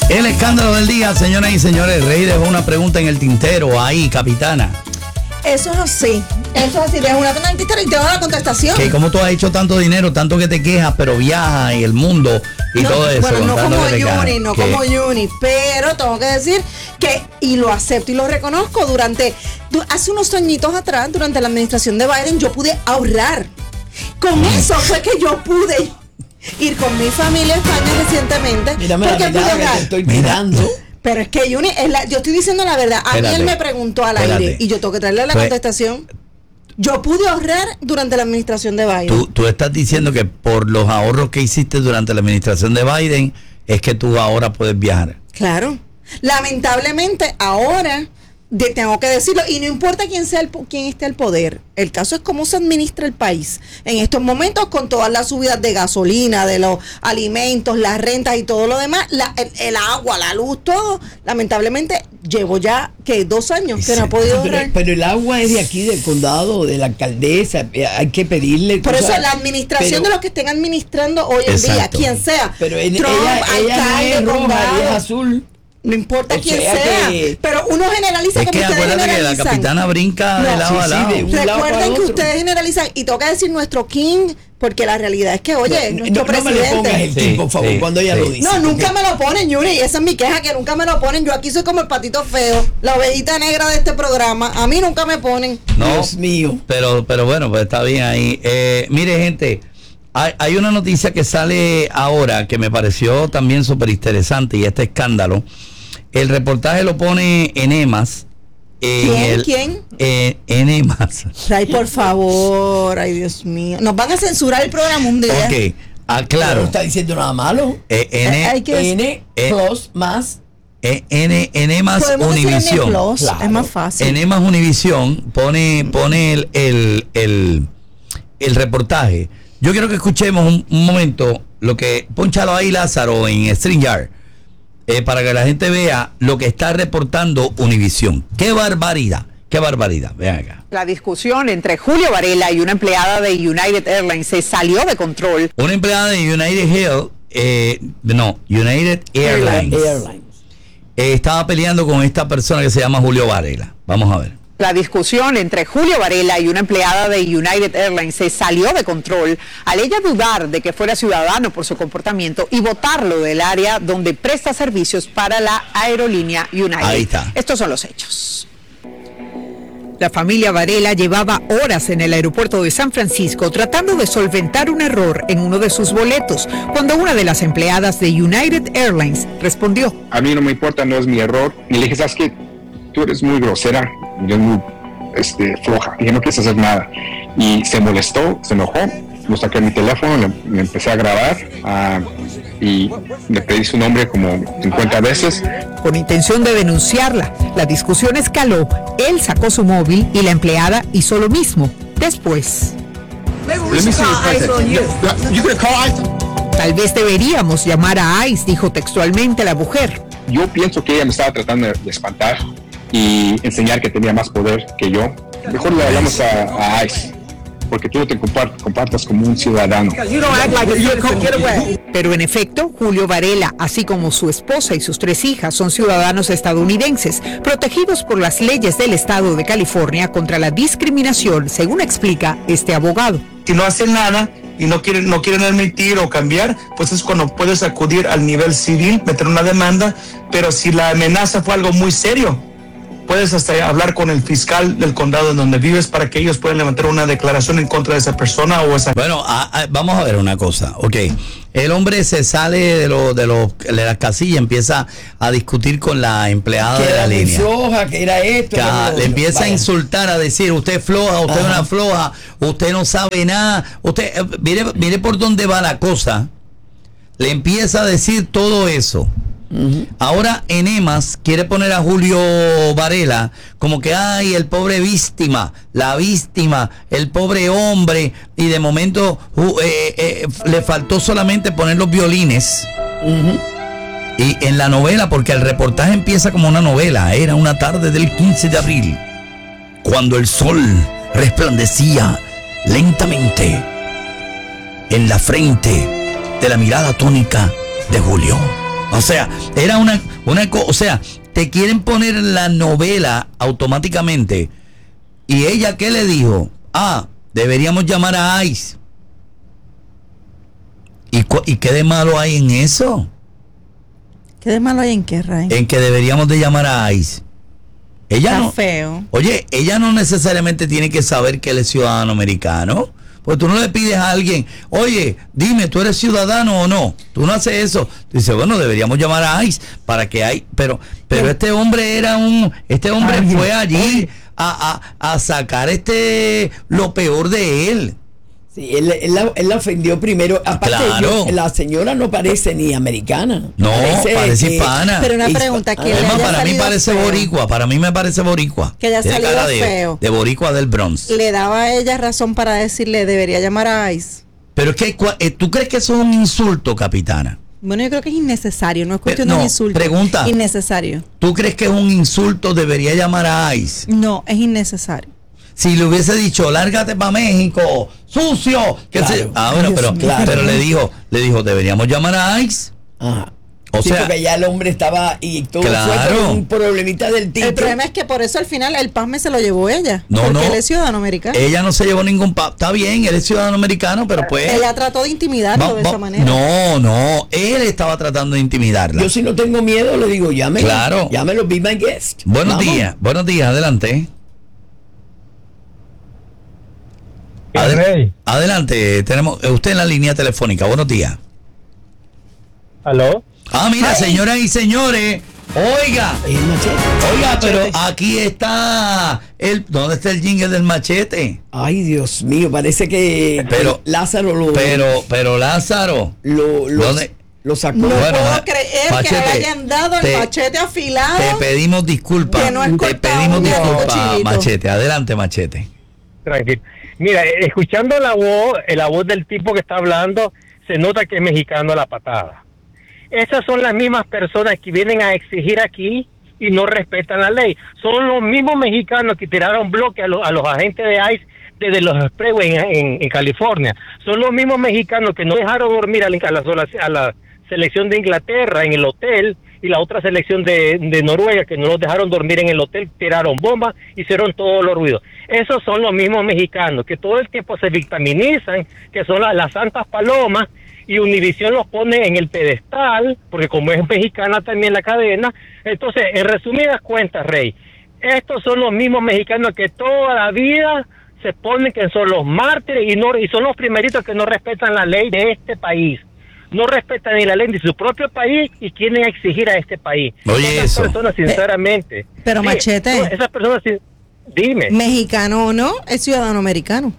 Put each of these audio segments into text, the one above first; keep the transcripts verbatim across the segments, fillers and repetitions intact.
El escándalo del día, señoras y señores. Rey dejó una pregunta en el tintero ahí, capitana. Eso es así. Eso es así. Dejo una pregunta en el tintero y te doy la contestación. Que como tú has hecho tanto dinero, tanto que te quejas, pero viajas y el mundo y no, todo eso. Bueno, no como Yuni, Yuni, no como Yuni, pero tengo que decir que, y lo acepto y lo reconozco, durante, hace unos añitos atrás, durante la administración de Biden, yo pude ahorrar. Con eso fue que yo pude ir con mi familia a España recientemente. Mírame porque la mirada pude que te estoy mirando. Pero es que Yuni, es la, yo estoy diciendo la verdad. A Espérate, mí él me preguntó al espérate. aire y yo tengo que traerle la Pues, contestación. Yo pude ahorrar durante la administración de Biden. Tú, tú estás diciendo que por los ahorros que hiciste durante la administración de Biden es que tú ahora puedes viajar. Claro. Lamentablemente ahora de, tengo que decirlo, y no importa quién sea el, quién esté al poder, el caso es cómo se administra el país en estos momentos, con todas las subidas de gasolina, de los alimentos, las rentas y todo lo demás, la, el, el agua, la luz, todo. Lamentablemente llevo ya que dos años que no he podido pero, ahorrar. pero el agua es de aquí, del condado, de la alcaldesa, hay que pedirle. Por eso sabes, la administración pero, de los que estén administrando hoy en exacto. día, quien sea, pero en, Trump, ella, ella alcalde, no es roja, condado, ella es azul. no importa O quién sea sea, que- pero uno generaliza Es como que ustedes acuérdate que la generalizan. capitana brinca de No, lado sí, a sí, lado. de un lado para Recuerden que otro. ustedes generalizan, y tengo que decir nuestro king, porque la realidad es que, oye, no, nuestro no, no me presidente. le pongas el Sí, tipo, por favor, sí, cuando ella sí. lo dice. No, nunca porque- me lo ponen, Yuri, y esa es mi queja, que nunca me lo ponen. Yo aquí soy como el patito feo, la ovejita negra de este programa. A mí nunca me ponen. No, Dios mío. Pero, pero bueno, pues está bien ahí. Eh, mire, gente, hay, hay una noticia que sale ahora que me pareció también súper interesante, y este escándalo. El reportaje lo pone en EMAS. En ¿Quién? el- ¿Quién? En, en EMAS. Ay, por favor, ay, Dios mío. Nos van a censurar el programa un día. Ok, ah, Pero claro. no está diciendo nada malo. Eh, N, Hay que- N eh, plus más. eh, N, en EMAS Podemos decir N Univisión. plus, Claro. es más fácil. En EMAS Univisión pone, pone el, el, el, el reportaje. Yo quiero que escuchemos un, un momento lo que, pónchalo ahí, Lázaro, en StreamYard, eh, para que la gente vea lo que está reportando Univisión. ¡Qué barbaridad! ¡Qué barbaridad! Vean acá. La discusión entre Julio Varela y una empleada de United Airlines se salió de control. Una empleada de United Health, eh, no, United Airlines, Airlines. eh, estaba peleando con esta persona que se llama Julio Varela. Vamos a ver. La discusión entre Julio Varela y una empleada de United Airlines se salió de control al ella dudar de que fuera ciudadano por su comportamiento y votarlo del área donde presta servicios para la aerolínea United. Ahí está. Estos son los hechos. La familia Varela llevaba horas en el aeropuerto de San Francisco tratando de solventar un error en uno de sus boletos, cuando una de las empleadas de United Airlines respondió. A mí no me importa, no es mi error. Y le dije, ¿sabes qué? Tú eres muy grosera, yo eres muy este, floja, y no quieres hacer nada. Y se molestó, se enojó, lo saqué de mi teléfono, le, le empecé a grabar uh, y le pedí su nombre como cincuenta veces. Con intención de denunciarla, la discusión escaló, él sacó su móvil y la empleada hizo lo mismo. Después, Let me see your contact. You, you gonna call ICE? tal vez deberíamos llamar a ICE, dijo textualmente la mujer. Yo pienso que ella me estaba tratando de, de espantar y enseñar que tenía más poder que yo. Mejor le hablamos a, a ICE, porque tú no te compart- compartas como un ciudadano. Pero en efecto, Julio Varela, así como su esposa y sus tres hijas, son ciudadanos estadounidenses, protegidos por las leyes del estado de California contra la discriminación, según explica este abogado. Si no hacen nada y no quieren, no quieren admitir o cambiar, pues es cuando puedes acudir al nivel civil, meter una demanda, pero si la amenaza fue algo muy serio, puedes hasta hablar con el fiscal del condado en donde vives para que ellos puedan levantar una declaración en contra de esa persona o esa... Bueno, a, a, vamos a ver una cosa, ok. El hombre se sale de, lo, de, lo, de las casillas, empieza a discutir con la empleada Que de la era muy línea. floja, que era esto. Que, que era ajá, lo le otro. empieza a Vaya. insultar, a decir, usted es floja, usted es Ajá. una floja, usted no sabe nada, usted, eh, mire, mire por dónde va la cosa. Le empieza a decir todo eso. Uh-huh. Ahora en EMAS quiere poner a Julio Varela como que ay, el pobre víctima, la víctima, el pobre hombre, y de momento uh, eh, eh, le faltó solamente poner los violines. Uh-huh. Y en la novela, porque el reportaje empieza como una novela, era una tarde del quince de abril, cuando el sol resplandecía lentamente en la frente de la mirada tónica de Julio. O sea, era una, una co- o sea, te quieren poner la novela automáticamente. ¿Y ella qué le dijo? Ah, deberíamos llamar a ICE. ¿Y, cu- ¿Y qué de malo hay en eso? ¿Qué de malo hay en qué, Ray? En que deberíamos de llamar a ICE. Ella Está no, feo. Oye, ella no necesariamente tiene que saber que él es ciudadano americano. Pues tú no le pides a alguien, oye, dime, ¿tú eres ciudadano o no? Tú no haces eso. Tú dices, bueno, deberíamos llamar a ICE para que hay... Pero pero este hombre era un... Este hombre Ay, fue allí ay. a, a, a sacar este lo peor de él. Sí, él, él la, él la ofendió primero. Aparte, Claro. yo- la señora no parece ni americana. No, parece que- hispana. Pero una Hispa- pregunta, que Ah, le Además, haya para mí salido parece feo. boricua, para mí me parece boricua. Que haya Tiene salido cara de, feo. de boricua del Bronx. Le daba a ella razón para decirle, debería llamar a ICE. Pero es que, cua- eh, ¿tú crees que eso es un insulto, capitana? Bueno, yo creo que es innecesario, no es cuestión no, de un insulto. pregunta. Innecesario. ¿Tú crees que es un insulto, debería llamar a ICE? No, es innecesario. Si le hubiese dicho, lárgate para México, sucio, que Claro. se... Ah, bueno, Dios pero, mío. Claro. pero le dijo, le dijo, deberíamos llamar a ICE. Ajá. O Sí, sea, porque ya el hombre estaba y todo Claro. fue por un problemita del título. El problema es que por eso al final el PASME se lo llevó ella. No, porque no. él es ciudadano americano. ella no se llevó ningún... pa- Está bien, él es ciudadano americano, pero pues... Ella trató de intimidarlo va- de va- esa manera. No, no, él estaba tratando de intimidarla. Yo si no tengo miedo le digo, llámelo. Claro. Llámelo, be my guest. Buenos Vamos. días, buenos días, adelante. ¿Qué Adel- rey? adelante, tenemos eh, usted en la línea telefónica, buenos días. ¿Aló? Ah, mira, señoras y señores, oiga, El machete. oiga, pero aquí está el, ¿dónde está el jingle del machete? Ay, Dios mío, parece que Pero- que Lázaro lo, Pero, pero Lázaro, lo, lo, ¿dónde? lo sacó. No Bueno, puedo ma- creer machete, que le hayan dado el te- machete afilado. te pedimos disculpas, Que no es te cortado, pedimos ni a disculpas, cuchillito. machete, adelante, machete. Tranquilo. Mira, eh, escuchando la voz, eh, la voz del tipo que está hablando, se nota que es mexicano a la patada. Esas son las mismas personas que vienen a exigir aquí y no respetan la ley. Son los mismos mexicanos que tiraron bloque a, lo- a los agentes de ICE desde los expressways en, en- en California. Son los mismos mexicanos que no dejaron dormir a la, a la- a la selección de Inglaterra en el hotel y la otra selección de, de Noruega que no los dejaron dormir en el hotel, tiraron bombas, hicieron todos los ruidos. Esos son los mismos mexicanos que todo el tiempo se victimizan, que son la- las santas palomas, y Univisión los pone en el pedestal, porque como es mexicana también la cadena. Entonces, en resumidas cuentas, Rey, estos son los mismos mexicanos que toda la vida se ponen que son los mártires y, no, y son los primeritos que no respetan la ley de este país. No respetan ni la ley de su propio país y quieren exigir a este país. Oye, Esas eso. personas, sinceramente. Pero, Machete. Esas personas, sin- dime. Mexicano o no, es ciudadano americano.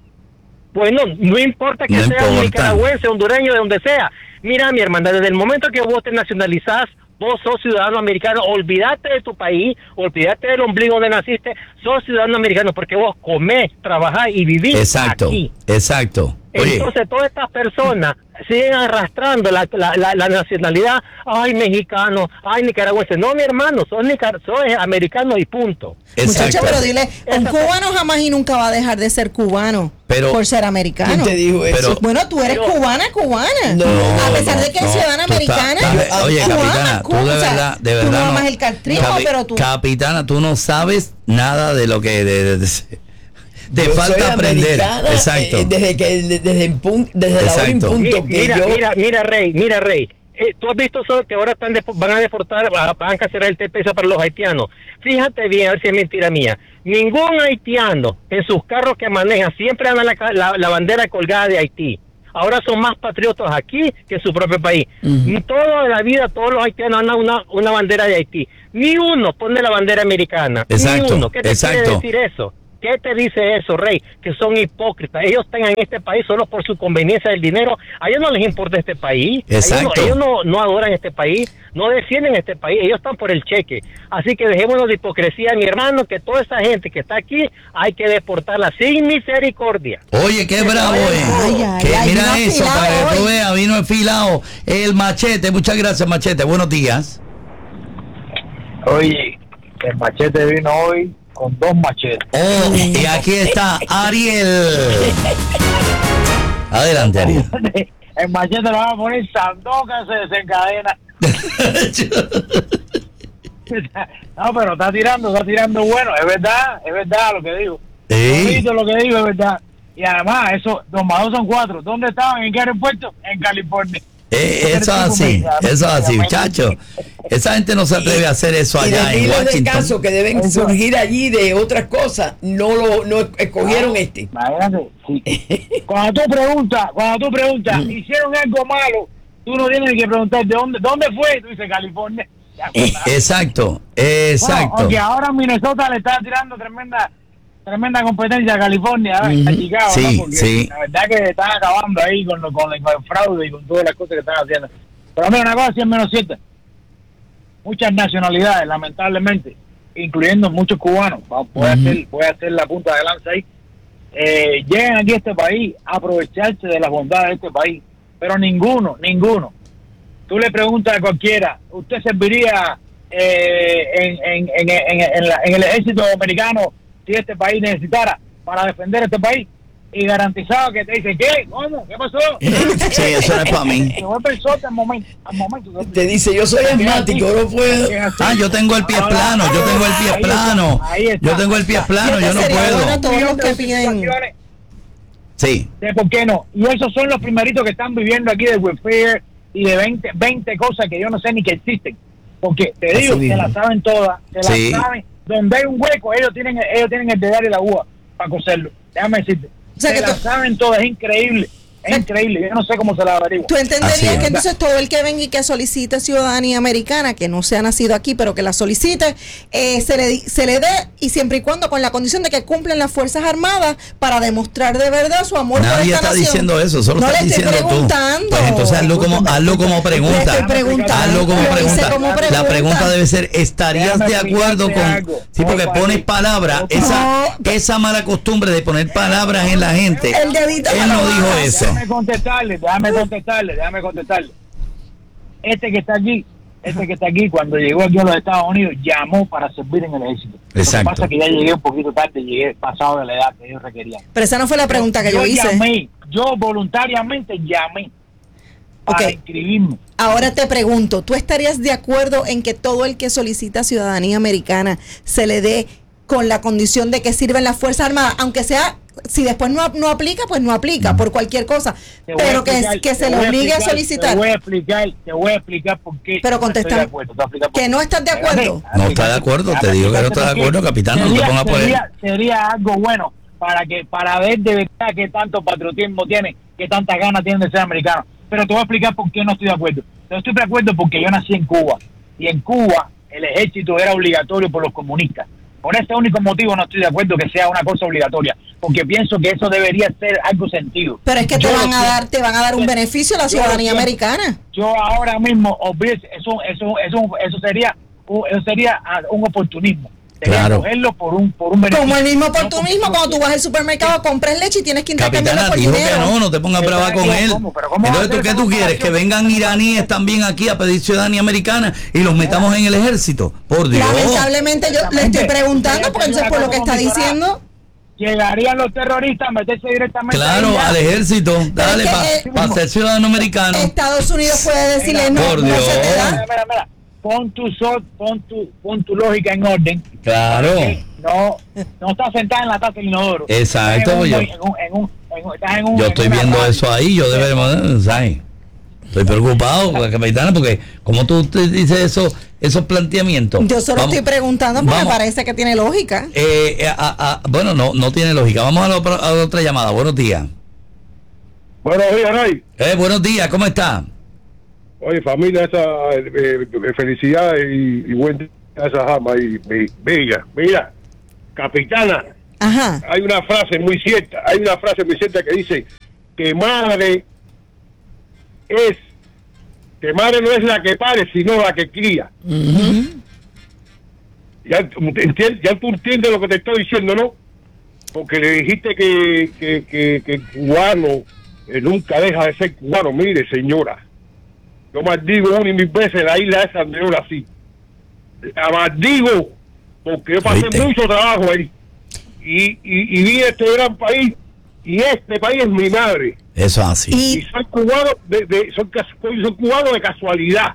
Bueno, no importa que No seas importa. nicaragüense, hondureño, de donde sea. Mira, mi hermana, desde el momento que vos te nacionalizás, vos sos ciudadano americano, olvídate de tu país, olvídate del ombligo donde naciste, sos ciudadano americano porque vos comés, trabajás y vivís Exacto, aquí. exacto. Oye, Entonces todas estas personas siguen arrastrando la, la, la, la nacionalidad, ay mexicano, ay nicaragüense. No, mi hermano, sos, nicar sos americano y punto. Muchacho, exacto. pero dile, un Esa- cubano jamás y nunca va a dejar de ser cubano Pero- por ser ¿Quién americano. te dijo eso? Pero- Bueno, tú eres Pero- cubana, cubana. No, a pesar no, de que no, es ciudadana tú estás- americana. estás- Yo- oye, cubana, capitana, tú de o sea, verdad, de tú verdad. no no- amas el cartrismo, Capi- pero tú- Capitana, tú no sabes nada de lo que. De, de- de- te Yo falta soy aprender. americana, Exacto. eh, desde que desde, el pun- desde la hora en Exacto. punto Mi- que mira, yo mira, mira, Rey, mira, Rey. Eh, Tú has visto solo que ahora están de- van a deportar, a- van a cancelar el T P S para los haitianos. Fíjate bien, a ver si es mentira mía. Ningún haitiano en sus carros que maneja siempre anda la, ca- la, la bandera colgada de Haití. Ahora son más patriotas aquí que en su propio país. Y toda la vida todos los haitianos andan una, una bandera de Haití. Ni uno pone la bandera americana. Exacto, Ni uno. ¿Qué te exacto. quiere decir eso? ¿Qué te dice eso, Rey? Que son hipócritas. Ellos están en este país solo por su conveniencia del dinero. A ellos no les importa este país. Exacto. Ellos, no, ellos no, no adoran este país, no defienden este país. Ellos están por el cheque. Así que dejémonos de hipocresía, mi hermano, que toda esa gente que está aquí hay que deportarla sin misericordia. Oye, qué bravo es. Ay, ay, Que ay, mira vino eso, afilado para que tú hoy. veas, vino enfilado el machete. Muchas gracias, machete. Buenos días. Oye, el machete vino hoy con dos machetes. Oh, y aquí está Ariel. Adelante, Ariel. El machete lo va a poner Sandokan, se desencadena. No, pero está tirando, está tirando bueno, es verdad, es verdad lo que digo. Sí. Lo que digo es verdad. Y además, eso, dos más dos son cuatro. ¿Dónde estaban? ¿En qué aeropuerto? En California. Eh, eso es así, eso es así, muchachos. Esa gente no se atreve a hacer eso Y de allá en miles de Washington. casos que deben surgir allí de otras cosas, no lo no escogieron este. Imagínate, sí. Cuando tú preguntas, cuando tú preguntas, hicieron algo malo, tú no tienes que preguntar de dónde, dónde fue, tú dices California. Exacto, exacto. Bueno, aunque ahora Minnesota le está tirando tremenda tremenda competencia a California, ¿eh? A Chicago, Sí, ¿no? Porque sí. la verdad que están acabando ahí con, lo, con, el, con el fraude y con todas las cosas que están haciendo. Pero mira, una cosa sí es menos cierta. Muchas nacionalidades, lamentablemente, incluyendo muchos cubanos, voy a, uh-huh. hacer, voy a hacer la punta de lanza ahí, eh, llegan aquí a este país a aprovecharse de las bondades de este país, pero ninguno, ninguno. Tú le preguntas a cualquiera, ¿usted serviría eh, en, en, en, en, en, la, en el ejército americano si este país necesitara para defender este país? Y garantizado que te dice, ¿qué? ¿Cómo? ¿Qué pasó? Sí, eso no es para mí. Te vuelve el sote al momento, al momento. Te dice, yo soy asmático, no puedo. Ah, yo tengo el pie plano, yo tengo el pie plano. Yo tengo el pie plano, yo no puedo. Todos los que piden. Sí. ¿De por qué no? Y esos son los primeritos que están viviendo aquí de welfare y de veinte, veinte cosas que yo no sé ni que existen. Porque te digo, se las saben todas, se las Sí. saben. Donde hay un hueco, ellos tienen ellos tienen el dedal y la uva para coserlo. Déjame decirte. O sea, se que las tú- saben todas, es increíble. Es increíble, yo no sé cómo se la averigua. Tú Así entenderías es. que entonces todo el que venga y que solicite ciudadanía americana, que no se ha nacido aquí, pero que la solicite, eh, se le di- se le dé, y siempre y cuando con la condición de que cumplen las Fuerzas Armadas para demostrar de verdad su amor por Nadie esta está nación. diciendo eso, solo No estás le estoy diciendo tú. preguntando. Pues entonces hazlo como, hazlo como pregunta. Le estoy preguntando. Hazlo como Lo hice pregunta. como La pregunta. pregunta debe ser, ¿estarías Déjame de acuerdo explicarte con...? algo. Sí, porque No, pones papi. palabras, No, esa, esa mala costumbre de poner palabras en la gente. El dedito Él me no lo dijo bajas. eso. Déjame contestarle, déjame contestarle, déjame contestarle. Este que está aquí, este que está aquí, cuando llegó aquí a los Estados Unidos, llamó para servir en el ejército. Exacto. Lo que pasa es que ya llegué un poquito tarde, llegué pasado de la edad que ellos requerían. Pero esa no fue la pregunta que yo, hice. llamé, yo voluntariamente llamé para Ok. inscribirme. Ahora te pregunto, ¿tú estarías de acuerdo en que todo el que solicita ciudadanía americana se le dé con la condición de que sirva en las Fuerzas Armadas, aunque sea, si después no, no aplica, pues no aplica, por cualquier cosa, Te voy a pero que, explicar, que te se le voy a obligue a explicar, solicitar? Te voy a explicar, te voy a explicar por qué. Pero no contesta- estoy de acuerdo, te voy a explicar por que qué. no estás de Espérate, acuerdo. No está de acuerdo, te déjame digo que no explicarte está de por qué. acuerdo, capitán, no te Sería- pongas por él. sería, sería algo bueno para que para ver de verdad qué tanto patriotismo tiene, qué tantas ganas tienen de ser americanos. Pero te voy a explicar por qué no estoy de acuerdo. No estoy de acuerdo porque yo nací en Cuba y en Cuba el ejército era obligatorio por los comunistas. Por ese único motivo no estoy de acuerdo que sea una cosa obligatoria, porque pienso que eso debería ser algo sentido. Pero es que te Yo van lo a siento. dar, te van a dar un Yo- beneficio a la yo lo ciudadanía siento. americana. Yo ahora mismo, olvídese, eso, eso, eso, eso sería, un- eso sería ah, un oportunismo. Sería Claro. cogerlo por un, por un beneficio. Como el mismo No porque oportunismo yo cuando tú quiera. vas al supermercado, compras leche y tienes que intercambiarla Capitana por dijo dinero. que no, no te pongas Pero brava con ¿cómo? él. ¿Cómo? ¿Pero cómo Entonces, va a ¿tú qué ser tú esa quieres? Que comparación? vengan iraníes también aquí a pedir ciudadanía americana y los metamos en el ejército. Por Dios. Lamentablemente yo le estoy preguntando, porque entonces por lo que está diciendo... Llegarían los terroristas a meterse directamente. Claro, ahí ya. al ejército. Dale, es que, para eh, ser ciudadano americano. Estados Unidos puede decirle no, por no Dios. se te da. Mira, mira, mira. Pon tu, sol, pon, tu, pon tu lógica en orden. Claro. Porque No, no estás sentada en la taza del inodoro. Exacto, Estás en un- yo- en un- en un- en un- estás en un- Yo en estoy una viendo radio. eso ahí, yo debemos, ¿sabes? Estoy preocupado, capitana, porque como tú te dices eso, esos planteamientos. Yo solo Vamos- estoy preguntando porque vamos. parece que tiene lógica. Eh, eh, a- a- bueno, no, no tiene lógica. Vamos a la, otra- a la otra llamada. Buenos días. Buenos días, Ray. Eh, buenos días, ¿cómo está? Oye, familia, esa eh, eh, felicidad y, y buen día a esa jama y, y bella. Mira, capitana, Ajá. hay una frase muy cierta, hay una frase muy cierta que dice que madre es, que madre no es la que pare, sino la que cría. Ya, tú entiendes- ya tú entiendes lo que te estoy diciendo, ¿no? Porque le dijiste que, que, que, que cubano eh, nunca deja de ser cubano. Mire, señora, yo maldigo una y mil veces la isla esa donde yo nací. La maldigo porque yo pasé ¿Oíste? mucho trabajo ahí. Y, y, y vi este gran país. Y este país es mi madre. Eso es así. Y Y soy cubano de, de soy, cas- soy, soy cubano de casualidad.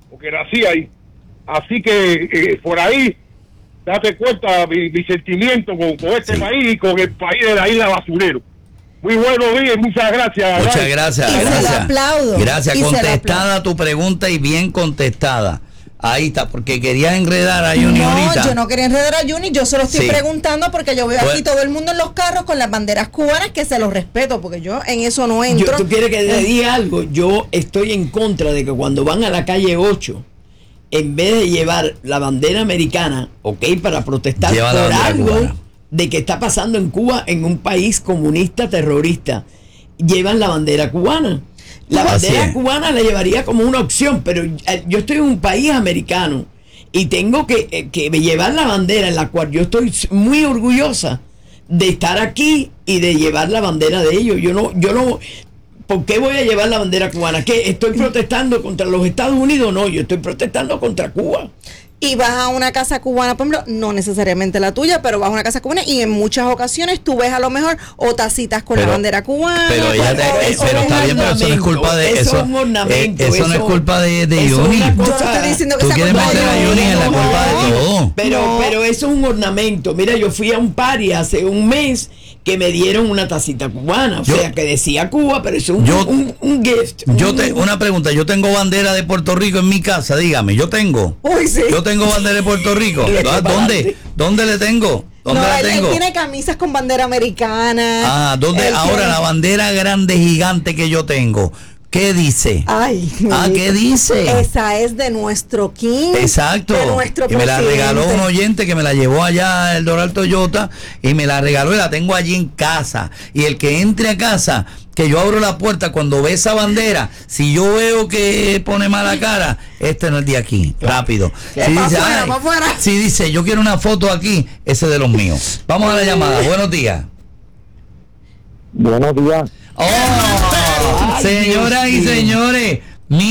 porque nací ahí. Así que eh, por ahí, date cuenta mi, mi sentimiento con, con este Sí. país y con el país de la isla Basurero. Muy buenos días, muchas gracias. Muchas Ray. gracias, Y se lo gracias. aplaudo. Gracias, Y se lo contestada tu pregunta y bien contestada. Ahí está, porque querías enredar a Juni No, ahorita. yo no quería enredar a Juni, yo se lo estoy Sí. preguntando porque yo veo Pues- aquí todo el mundo en los carros con las banderas cubanas, que se los respeto, porque yo en eso no Yo, entro. ¿Tú quieres que te diga algo? Yo estoy en contra de que cuando van a la calle ocho, en vez de llevar la bandera americana, ok, para protestar Lleva la por bandera algo cubana. de que está pasando en Cuba, en un país comunista terrorista, llevan la bandera cubana. La Así bandera es. cubana la llevaría como una opción, pero eh, yo estoy en un país americano y tengo que, eh, que llevar la bandera en la cual yo estoy muy orgullosa de estar aquí y de llevar la bandera de ellos. Yo no, yo no, ¿por qué voy a llevar la bandera cubana? ¿Qué? ¿Estoy protestando contra los Estados Unidos? No, yo estoy protestando contra Cuba. Y vas a una casa cubana, por ejemplo, no necesariamente la tuya, pero vas a una casa cubana y en muchas ocasiones tú ves a lo mejor o tacitas con Pero- la bandera cubana. Pero ella o- te- o- eh, o- pero está bien, pero eso no es culpa de Eso eso. es un ornamento, eh, eso no es eso- culpa de, de eso es Juni. una Yo no cosa- estoy diciendo que Tú sea quieres culpa meter de a Juni, Juni en la no. culpa de todo. Pero, No. pero eso es un ornamento. Mira, yo fui a un party hace un mes que me dieron una tacita cubana. O Yo- sea, que decía Cuba, pero es un, Yo- un, un gift. Yo un- te, una pregunta, yo tengo bandera de Puerto Rico en mi casa, dígame, yo tengo. Uy, sí. Yo tengo bandera de Puerto Rico. ¿Ah, ¿Dónde? ¿Dónde le tengo? ¿Dónde No, la él, él tengo? tiene camisas con bandera americana. Ah, ¿dónde? Él Ahora tiene- la bandera grande gigante que yo tengo. ¿Qué dice? Ay, Ah, mi- ¿qué dice? Esa es de nuestro King. Exacto. De nuestro Y me la presidente. regaló un oyente que me la llevó allá el Doral Toyota y me la regaló y la tengo allí en casa. Y el que entre a casa, que yo abro la puerta cuando ve esa bandera, si yo veo que pone mala cara, este no es de aquí. Rápido. Si Pa' dice, afuera, "Ay", pa' afuera. si dice, yo quiero una foto aquí, ese es de los míos. Vamos a la llamada. Buenos días. Buenos días. Oh, señoras y señores,